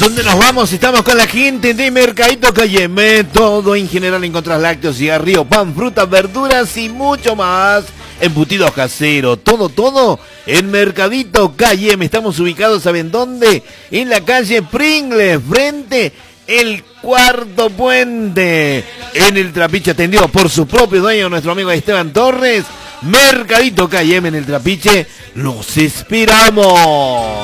¿Dónde nos vamos? Estamos con la gente de Mercadito Cayeme. Todo en general encontrás lácteos, cigarrillos, pan, frutas, verduras y mucho más. Embutidos caseros, todo en Mercadito Cayeme. Estamos ubicados, ¿saben dónde? En la calle Pringles, frente el Cuarto Puente. En el Trapiche, atendido por su propio dueño, nuestro amigo Esteban Torres. Mercadito Cayeme en el Trapiche. ¡Los esperamos!